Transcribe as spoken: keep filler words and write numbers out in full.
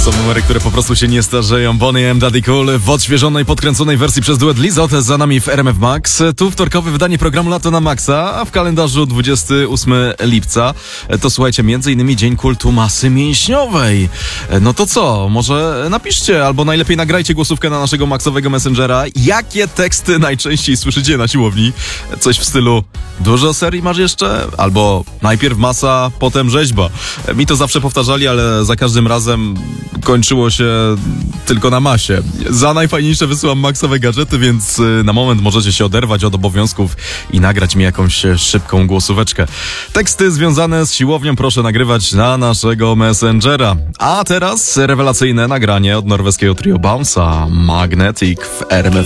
Są numery, które po prostu się nie starzeją. Bonnie M, Daddy Cool w odświeżonej, podkręconej wersji przez duet Lizot za nami w R M F Max. Tu wtorkowe wydanie programu Lato na Maxa, a w kalendarzu dwudziestego ósmego lipca to słuchajcie, między innymi Dzień Kultu Masy Mięśniowej. No to co? Może napiszcie, albo najlepiej nagrajcie głosówkę na naszego Maxowego Messengera. Jakie teksty najczęściej słyszycie na siłowni? Coś w stylu dużo serii masz jeszcze? Albo najpierw masa, potem rzeźba. Mi to zawsze powtarzali, ale za każdym razem kończyło się tylko na masie. Za najfajniejsze wysyłam Maxowe gadżety, więc na moment możecie się oderwać od obowiązków i nagrać mi jakąś szybką głosóweczkę. Teksty związane z siłownią proszę nagrywać na naszego Messengera. A teraz rewelacyjne nagranie od norweskiego trio Bounce'a, Magnetic w R M F